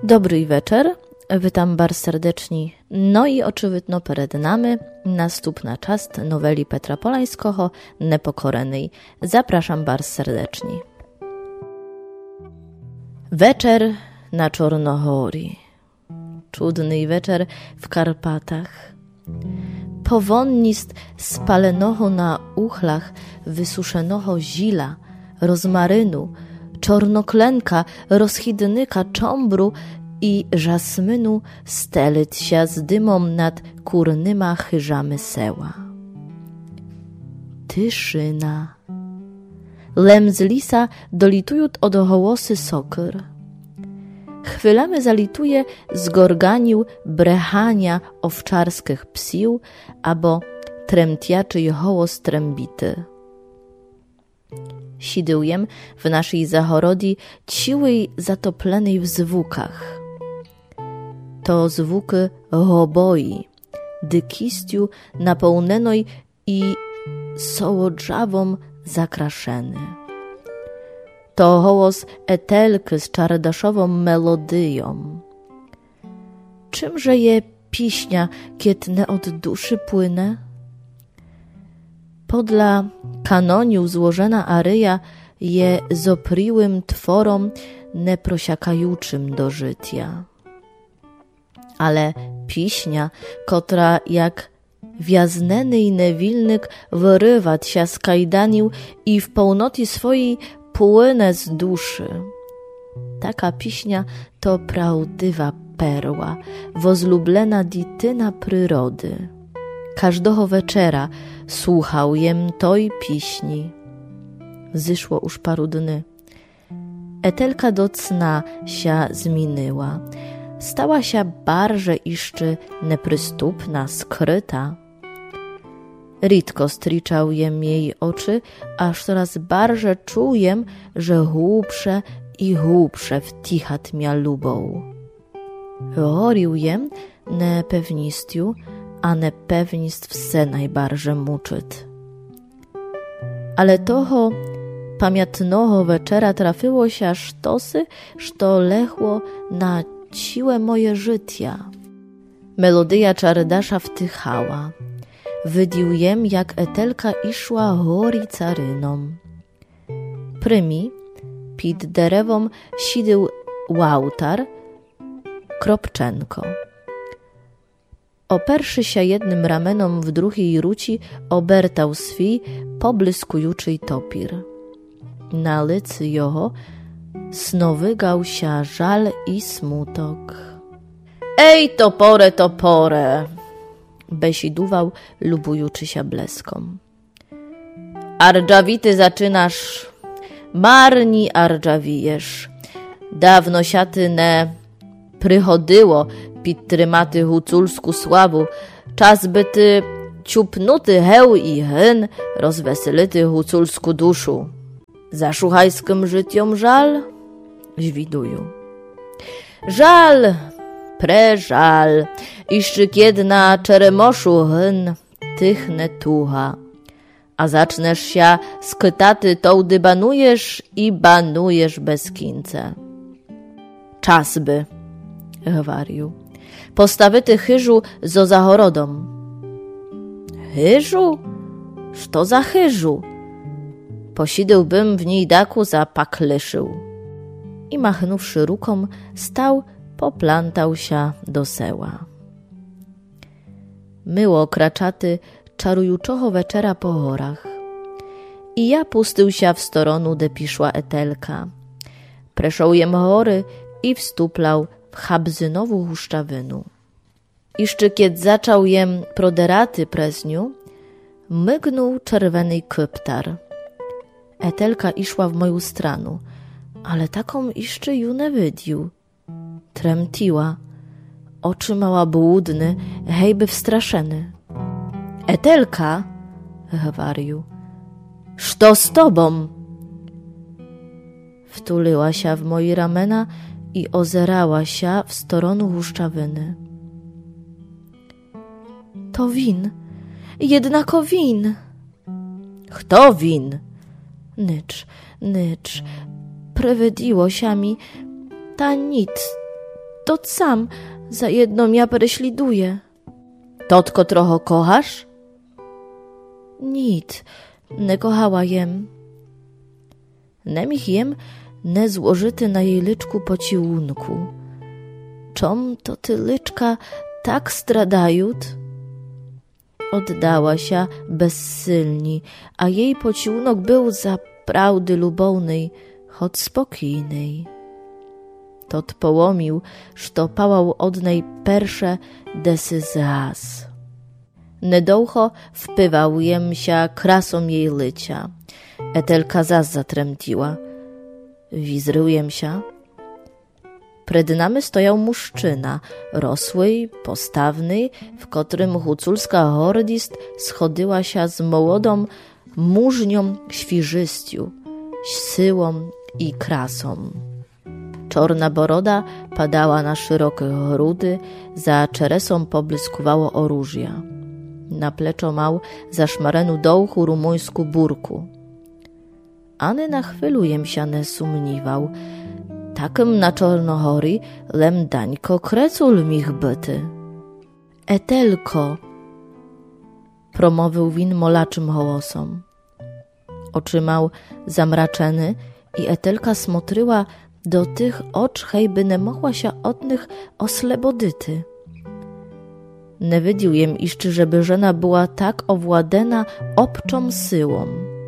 Dobry wieczór, witam bardzo serdecznie. No i oczywiście przed nami następna część noweli Petra Polańskiego Nepokorenej. Zapraszam bardzo serdecznie. Wieczór na Czornohorii. Czudny wieczór w Karpatach. Powonnist spalenoho na uchlach wysuszenoho zila, rozmarynu, czornoklenka, rozchidnyka cząbru i żasmynu stelić się z dymom nad kurnyma chyżamy seła. Tyszyna. Lem z lisa dolitujut od hołosy sokr. Chwilami zalituje z gorganił brechania owczarskich psił, abo tremtiaczy hołos trębity. Sidyłem w naszej zachorodzi ciłej zatoplenej w zwukach. To zwuki hoboi, dykistiu napełnenoj i sołodrzawą zakraszeny. To hołos etelky z czardaszową melodyją. Czymże je piśnia, kietne od duszy płynę? Podla kanoniu złożena aryja je zopriłym tworom neprosiakajuczym do życia. Ale piśnia, kotra jak wiazneny i niewilnyk wyrywać się z kajdanił i w pełnoty swojej płynę z duszy. Taka piśnia to prawdziwa perła, wozlublena dityna przyrody. Każdego wieczera słuchał jem toj piśni. Zyszło już paru dni. Etelka do cna się zmieniła. Stała się barże iszczy neprzystupna, skryta. Ritko striczał jem jej oczy, aż coraz barże czułem, że głupsze i głupsze wtichat mia lubą. Horił jem nepewnistiu, a nepewnist wse najbarże muczyt. Ale toho pamiętnoho wieczera trafiło się sztosy, što lechło na ciłe moje życia. Melodyja czardasza wtychała. Wydił jem, jak etelka iszła hori caryną. Prymi, pід derewom sidył łautar, Kropczenko. Operszy się jednym ramenom w drugiej ruci, obertał swi poblyskujuczy topir. Na licy jeho snowygał się żal i smutok. Ej, topore, topore! Besidował, lubujuczy się bleskom. Ardżawity zaczynasz, marni ardżawijesz. Dawno siaty ne prychodyło pід trymaty huculsku sławu. Czas by ty ciupnuty heł i hyn rozweselyty huculsku duszu. Za szuchajskim życiom żal? Żwiduju. Żal, preżal, iszczy kiedy na czeremoszu hyn tychne tucha. A zaczniesz się skytaty tołdy banujesz i banujesz bez kince. Czas by, gwariu. Postawyty chyżu zo zachorodą. Chyżu? Što za chyżu? Posidyłbym w niej daku za paklyszył. I machnąwszy ruką, stał, poplantał się do seła. Myło kraczaty czarujuczocho wieczera po horach. I ja pustył się w storonu, de piszła etelka. Preszał jem hory i wstuplał w chabzynową huszczawynu. Iszczy kiedy zaczął jem proderaty prezniu, mygnął czerwony kyptar. Etelka iszła w moją stranu, ale taką iszczy ju nie wydził. Tremtiła, oczy mała błudny, hejby wstraszeny. Etelka, gwariu, što z tobą? Wtuliła się w moje ramena i ozerała się w stronę huszczawyny. To win, jednako win. Kto win? Nycz, prywydiło się mi, ta nic, tot sam za jedną ja pereśliduję. Totko trochę kochasz? Nic, nie kochała jem. Nemich jem ne złożyty na jej lyczku pociłunku. Czom to ty lyczka tak stradajut? Oddała się bezsylni, a jej pociłunok był za prawdy lubownej, choć spokojnej. Tot połomił, što pałał od niej persze desy zas. Nedoucho wpywał jem się krasą jej lycia. Etelka zas zatremtiła. Wizryłem się. Przed nami stojał muszczyna, rosły, postawny, w którym huculska hordist schodziła się z młodą mużnią świżyściu, syłą i krasą. Czarna boroda padała na szerokie grudy, za czeresą poblyskuwało oróżia. Na pleczo mał zaszmarenu dołchu rumuńsku burku. Any na chwilu jem się nie sumniwał. Takim na Czornohori lem dańko krecul mich byty. Etelko, promówił win molaczym hołosom. Oczymał zamraczeny i Etelka smotryła do tych ocz, hejby nie mogła się od nich oslebodyty. Nie widził jem jeszcze, żeby żona była tak owładena obczą syłą.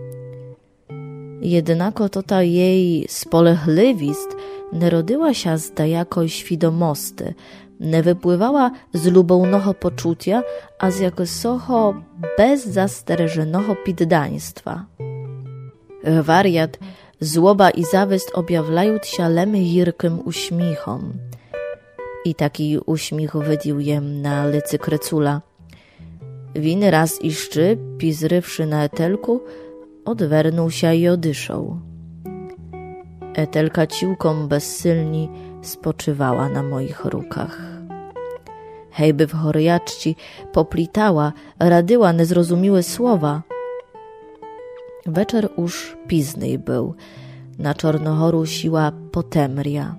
Jednako to ta jej spolechliwist nie rodyła się z dajakoj świdomosty, nie wypływała z lubownego poczucia, a z jakosocho bezzastrzeżonego piddaństwa. Wariat, złoba i zawist objawlają się lemy jirkim uśmiechom. I taki uśmiech widził jem na licy krecula. Win raz iszczy, pizrywszy na Etelku, odwernął się i odyszał. Etelka ciłką bezsylni spoczywała na moich rukach. Hejby w choriaczci poplitała, radyła niezrozumiałe słowa. Wieczór już pizny był, na Czornohoru siła potemria.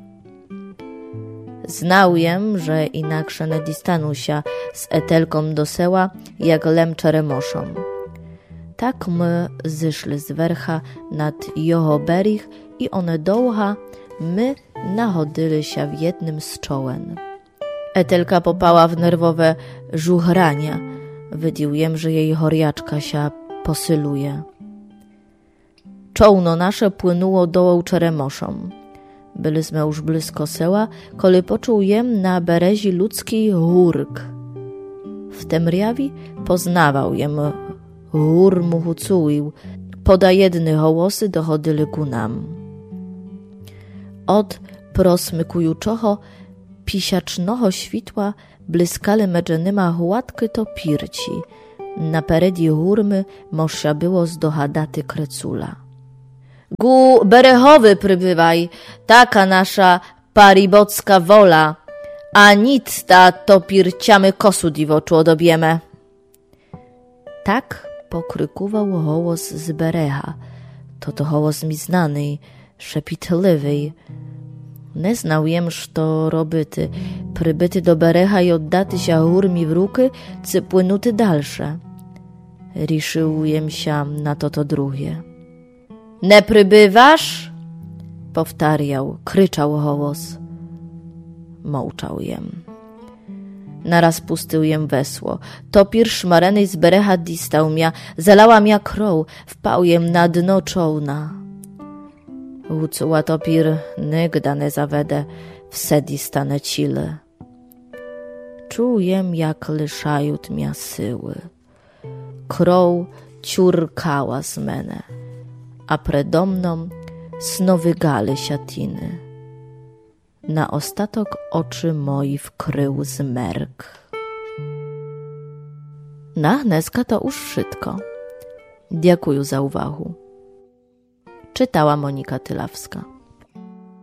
Znał jem, że inaksze nie distanu się z Etelką do seła, jak lem czeremoszom. Tak my zyszli z wercha nad jeho berich i one dołha, my nachodyli się w jednym z czołem. Etelka popała w nerwowe żuchrania. Widził jem, że jej choriaczka się posyluje. Czołno nasze płynęło dołą czeremoszom. Byliśmy już blisko seła, koli poczuł jem na berezi ludzki hurk. W temriawi poznawał jem hur mu hucuił, poda jedny hołosy dochodyli ku nam. Od prosmykujuczocho pisiacznoho świtła blyskali medżenyma hładky to pirci. Na peredi hurmy możsia było zdohadaty krecula. Gu berechowy przybywaj, taka nasza paribocka wola, a nic ta to pirciamy kosu diwoczu odobiemy. Tak pokrykował hołos z berecha. To hołos mi znany, szepitliwy. Nie znał jem, što robyty, przybyty do berecha i oddaty się hurmi w ruki, cy płynuty dalsze. Riszył jem się na to drugie. Nie przybywasz? Powtarzał, kryczał hołos. Mołczał jem. Naraz pustył jem wesło. Topir szmareny z berecha distał mia, zalała mia krą, wpał jem na dno czołna. Łucuła topir, nigda nie zawedę, wsedi stane cile. Czuł jem, jak lyszajut mia syły. Krą ciurkała z mene, a predo mną snowygali siatiny. Na ostatok oczy moi wkrył zmerk. Na dneska to już wszystko. Dziękuję za uwagę. Czytała Monika Tylawska.